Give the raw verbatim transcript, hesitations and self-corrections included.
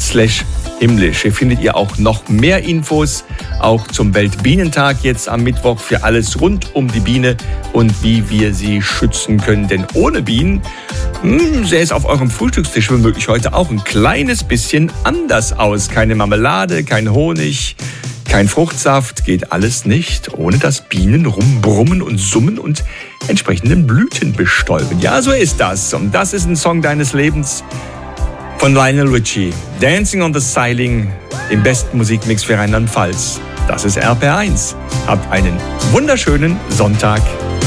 slash himmlisch. Hier findet ihr auch noch mehr Infos, auch zum Weltbienentag jetzt am Mittwoch, für alles rund um die Biene und wie wir sie schützen können. Denn ohne Bienen mh, sähe es auf eurem Frühstückstisch womöglich heute auch ein kleines bisschen anders aus. Keine Marmelade, kein Honig, kein Fruchtsaft, geht alles nicht, ohne dass Bienen rumbrummen und summen und entsprechenden Blüten bestäuben. Ja, so ist das. Und das ist ein Song deines Lebens von Lionel Richie. Dancing on the Ceiling, im besten Musikmix für Rheinland-Pfalz. Das ist R P R eins. Habt einen wunderschönen Sonntag.